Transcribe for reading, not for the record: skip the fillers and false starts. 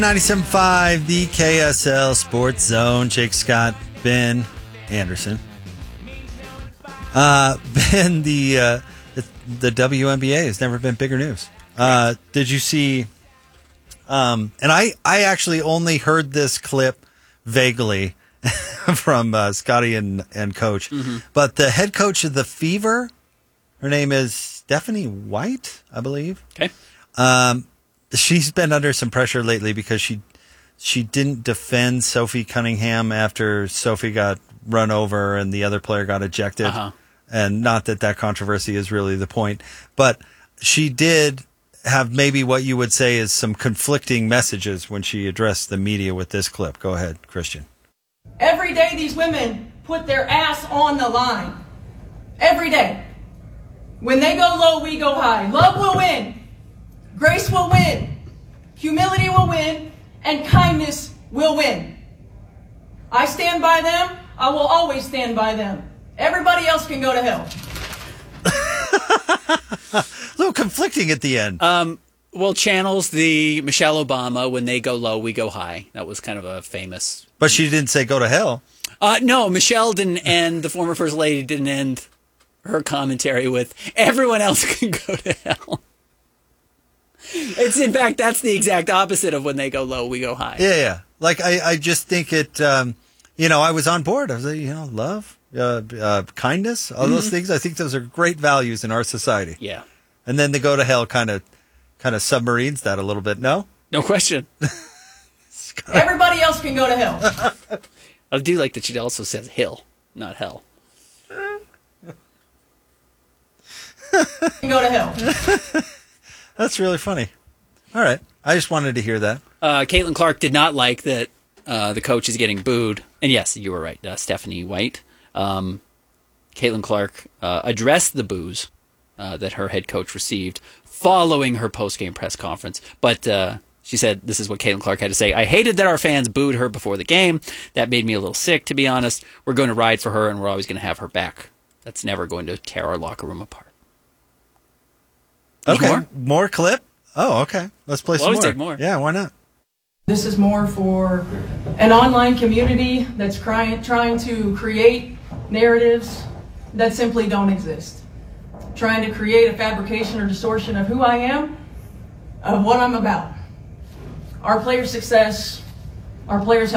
97.5, the KSL Sports Zone. Jake Scott, Ben Anderson. Ben, the WNBA has never been bigger news. Did you see? And I actually only heard this clip vaguely from Scotty and Coach. Mm-hmm. But the head coach of the Fever, her name is Stephanie White, I believe. Okay. She's been under some pressure lately because she didn't defend Sophie Cunningham after Sophie got run over and the other player got ejected. Uh-huh. And not that controversy is really the point, but she did have maybe what you would say is some conflicting messages when she addressed the media with this clip. Go ahead, Christian. Every day these women put their ass on the line. Every day. When they go low, we go high. Love will win. Grace will win, humility will win, and kindness will win. I stand by them. I will always stand by them. Everybody else can go to hell. A little conflicting at the end. Well, channels the Michelle Obama, when they go low, we go high. That was kind of a famous... But she didn't say go to hell. No, Michelle didn't end, the former First Lady didn't end her commentary with, everyone else can go to hell. It's in fact, that's the exact opposite of when they go low, we go high. Yeah. Like, I just think it, I was on board. I was like, love, kindness, all those things. I think those are great values in our society. Yeah. And then the go to hell kind of submarines that a little bit. No? No question. Everybody else can go to hell. I do like that she also says hill, not hell. Can go to hell. That's really funny. All right. I just wanted to hear that. Caitlin Clark did not like that the coach is getting booed. And yes, you were right, Stephanie White. Caitlin Clark addressed the boos that her head coach received following her post-game press conference. But she said, this is what Caitlin Clark had to say. I hated that our fans booed her before the game. That made me a little sick, to be honest. We're going to ride for her, and we're always going to have her back. That's never going to tear our locker room apart. Okay. More clip? Oh, okay. Let's play some more. Take more. Yeah, why not? This is more for an online community that's trying to create narratives that simply don't exist. Trying to create a fabrication or distortion of who I am, of what I'm about. Our players' success, our players'